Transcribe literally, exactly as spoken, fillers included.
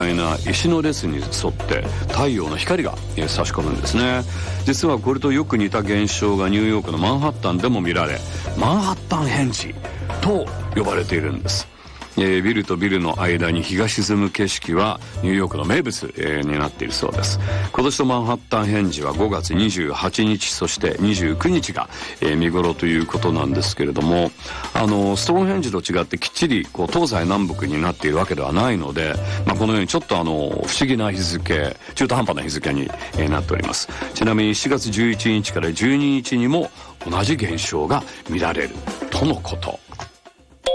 な石の列に沿って太陽の光が差し込むんですね。実はこれとよく似た現象がニューヨークのマンハッタンでも見られ、マンハッタンヘンジと呼ばれているんです。えー、ビルとビルの間に日が沈む景色はニューヨークの名物、えー、になっているそうです。今年のマンハッタンヘンジはごがつにじゅうはちにちそしてにじゅうくにちが、えー、見頃ということなんですけれども、あのストーンヘンジと違ってきっちりこう東西南北になっているわけではないので、まあ、このようにちょっとあの不思議な日付、中途半端な日付に、えー、なっております。ちなみにしがつじゅういちにちからじゅうににちにも同じ現象が見られるとのこと。